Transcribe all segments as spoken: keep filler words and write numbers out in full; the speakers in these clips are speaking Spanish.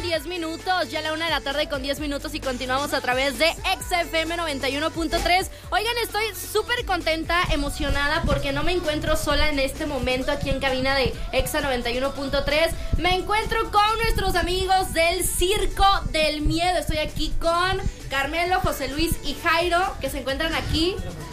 diez minutos, ya la una de la tarde con diez minutos y continuamos a través de X F M noventa y uno punto tres. Oigan, estoy súper contenta, emocionada porque no me encuentro sola en este momento aquí en cabina de Exa noventa y uno punto tres. Me encuentro con nuestros amigos del Circo del Miedo. Estoy aquí con Carmelo, José Luis y Jairo, que se encuentran aquí.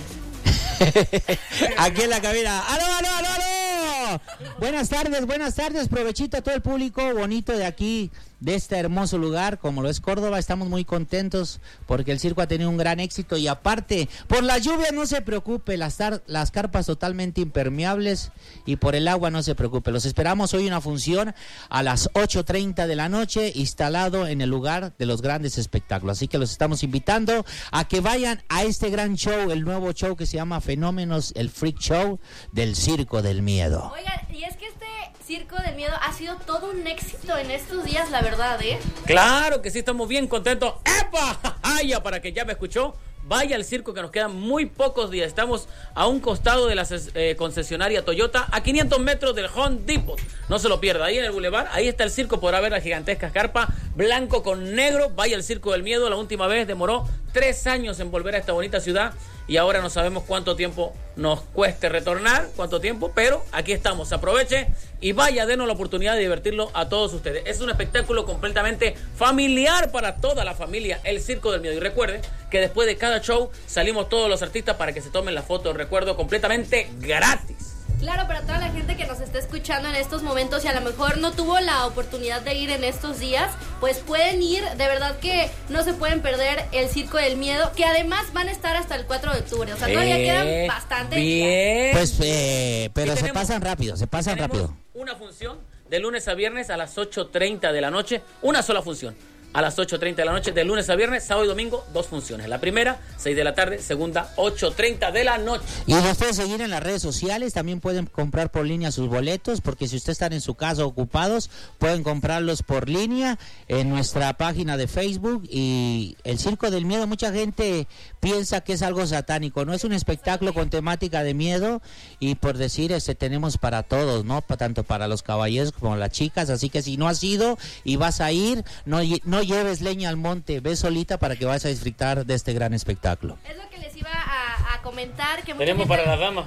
Aquí en la cabina. ¡Aló, aló, aló, aló! Buenas tardes, buenas tardes. Provechito a todo el público bonito de aquí, de este hermoso lugar, como lo es Córdoba. Estamos muy contentos porque el circo ha tenido un gran éxito y aparte, por las lluvias no se preocupe, las, tar- las carpas totalmente impermeables y por el agua no se preocupe. Los esperamos hoy una función a las ocho treinta de la noche, instalado en el lugar de los grandes espectáculos. Así que los estamos invitando a que vayan a este gran show, el nuevo show que se llama Fenómenos, el Freak Show del Circo del Miedo. Oigan, y es que este Circo del Miedo ha sido todo un éxito en estos días, la verdad, ¿eh? Claro que sí, estamos bien contentos. ¡Epa! ¡Aya! Para que ya me escuchó, vaya al circo que nos quedan muy pocos días. Estamos a un costado de la eh, concesionaria Toyota, a quinientos metros del Home Depot. No se lo pierda, ahí en el bulevar, ahí está el circo, podrá ver la gigantesca carpa, blanco con negro. Vaya al Circo del Miedo, la última vez demoró tres años en volver a esta bonita ciudad. Y ahora no sabemos cuánto tiempo nos cueste retornar, cuánto tiempo, pero aquí estamos. Aproveche y vaya, denos la oportunidad de divertirlo a todos ustedes. Es un espectáculo completamente familiar para toda la familia, el Circo del Miedo. Y recuerden que después de cada show salimos todos los artistas para que se tomen la foto de recuerdo completamente gratis. Claro, para toda la gente que nos está escuchando en estos momentos y a lo mejor no tuvo la oportunidad de ir en estos días, pues pueden ir, de verdad que no se pueden perder el Circo del Miedo, que además van a estar hasta el cuatro de octubre, o sea, todavía Eh, quedan bastante bien. días. Pues, eh, pero Y se tenemos- pasan rápido, se pasan Tenemos rápido. una función de lunes a viernes a las ocho treinta de la noche, una sola función. A las ocho treinta de la noche, de lunes a viernes, sábado y domingo, dos funciones. La primera, seis de la tarde, segunda, ocho treinta de la noche. Y los pueden seguir en las redes sociales, también pueden comprar por línea sus boletos, porque si ustedes están en su casa ocupados, pueden comprarlos por línea en nuestra página de Facebook. Y el Circo del Miedo, mucha gente piensa que es algo satánico, no es un espectáculo con temática de miedo y por decir, este tenemos para todos, ¿no? Pa- tanto para los caballeros como las chicas, así que si no has ido y vas a ir, no, lle- no lleves leña al monte, ve solita para que vayas a disfrutar de este gran espectáculo. Es lo que les iba a, a comentar, que mucha Tenemos gente, para las damas.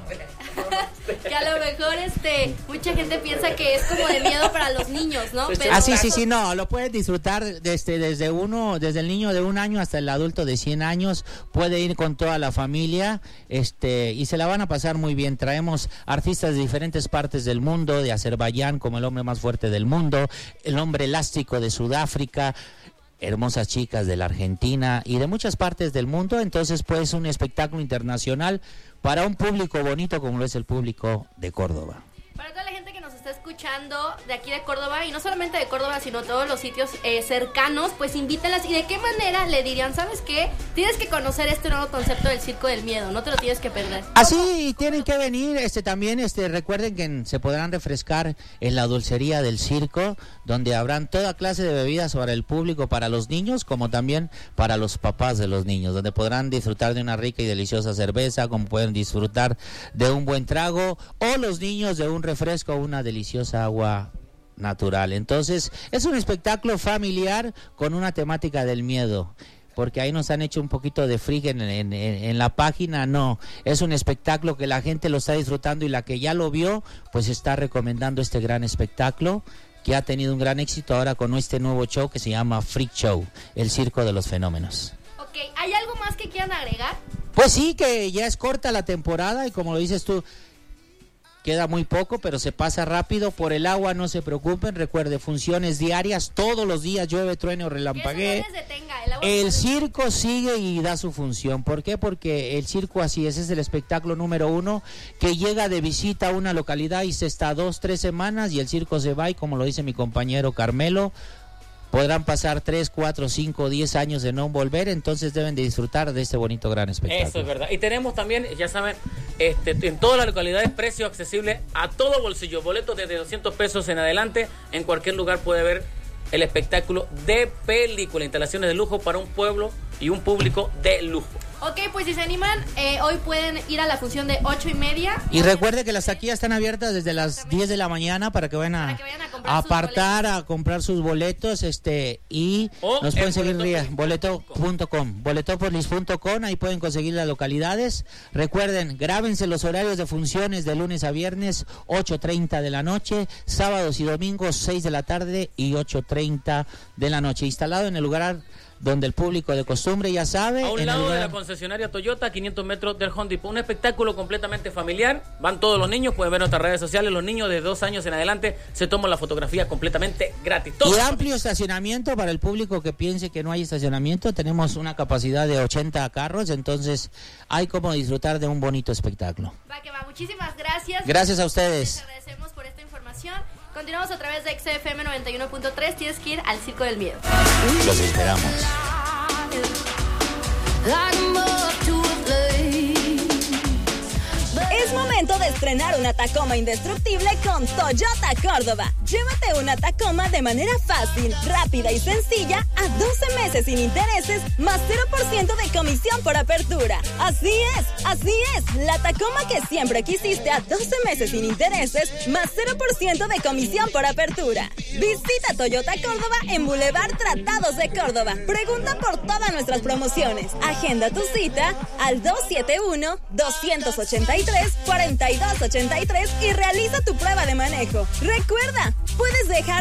que a lo mejor este, mucha gente piensa que es como de miedo para los niños, ¿no? Pero Ah, sí, sí, sí, no, lo puedes disfrutar desde, desde uno, desde el niño de un año hasta el adulto de cien años, puede ir con toda la familia, este, y se la van a pasar muy bien. Traemos artistas de diferentes partes del mundo, de Azerbaiyán como el hombre más fuerte del mundo, el hombre elástico de Sudáfrica, hermosas chicas de la Argentina y de muchas partes del mundo. Entonces pues un espectáculo internacional para un público bonito como lo es el público de Córdoba. para toda la gente que nos está escuchando de aquí de Córdoba, y no solamente de Córdoba, sino todos los sitios eh, cercanos, pues invítalas. ¿Y de qué manera le dirían, sabes qué? Tienes que conocer este nuevo concepto del Circo del Miedo, no te lo tienes que perder. Así tienen que venir, este también, este recuerden que se podrán refrescar en la dulcería del circo, donde habrán toda clase de bebidas para el público, para los niños, como también para los papás de los niños, donde podrán disfrutar de una rica y deliciosa cerveza, como pueden disfrutar de un buen trago, o los niños de un refresco o una deliciosa agua natural. Entonces, es un espectáculo familiar con una temática del miedo, porque ahí nos han hecho un poquito de freak en, en, en la página. No, es un espectáculo que la gente lo está disfrutando, y la que ya lo vio, pues está recomendando este gran espectáculo que ha tenido un gran éxito ahora con este nuevo show que se llama Freak Show, el circo de los fenómenos. Ok, ¿hay algo más que quieran agregar? Pues sí, que ya es corta la temporada y como lo dices tú, queda muy poco, pero se pasa rápido. Por el agua no se preocupen, recuerde, funciones diarias, todos los días, llueve, truene o relampaguee. Que eso no les detenga, el agua El no- circo sigue y da su función. ¿Por qué? Porque el circo así es, es el espectáculo número uno que llega de visita a una localidad y se está dos, tres semanas y el circo se va, y como lo dice mi compañero Carmelo, podrán pasar tres, cuatro, cinco, diez años de no volver, entonces deben de disfrutar de este bonito gran espectáculo. Eso es verdad. Y tenemos también, ya saben, este, en todas las localidades, precio accesible a todo bolsillo. Boletos desde doscientos pesos en adelante. En cualquier lugar puede ver el espectáculo de película. Instalaciones de lujo para un pueblo y un público de lujo. Ok, pues si se animan, eh, hoy pueden ir a la función de ocho y media. Y recuerde que las taquillas están abiertas desde las diez de la mañana para que vayan a, Para que vayan a comprar a sus apartar, a comprar sus boletos, este, y O nos en pueden seguir vía boleto boleto punto com, boletopolis punto com, ahí pueden conseguir las localidades. Recuerden, grábense los horarios de funciones de lunes a viernes, ocho treinta de la noche, sábados y domingos, seis de la tarde y ocho treinta de la noche. Instalado en el lugar donde el público de costumbre ya sabe. A un en lado el lugar... de la concesionaria Toyota, quinientos metros del Home Depot. Un espectáculo completamente familiar. Van todos los niños, pueden ver nuestras redes sociales. Los niños de dos años en adelante se toman la fotografía completamente gratis. Todo y amplio estacionamiento para el público que piense que no hay estacionamiento. Tenemos una capacidad de ochenta carros, entonces hay como disfrutar de un bonito espectáculo. Va que va, muchísimas gracias. Gracias a ustedes. Les agradecemos por esta información. Continuamos a través de X F M noventa y uno punto tres. Tienes que ir al Circo del Miedo. Los esperamos. Es momento de estrenar una Tacoma indestructible con Toyota Córdoba. Llévate una Tacoma de manera fácil, rápida y sencilla a doce meses sin intereses más cero por ciento de comisión por apertura. Así es, así es, la Tacoma que siempre quisiste a doce meses sin intereses más cero por ciento de comisión por apertura. Visita Toyota Córdoba en Boulevard Tratados de Córdoba. Pregunta por todas nuestras promociones. Agenda tu cita al dos siete uno, dos ocho tres, cuatro dos ocho tres y realiza tu prueba de manejo. Recuerda, puedes dejar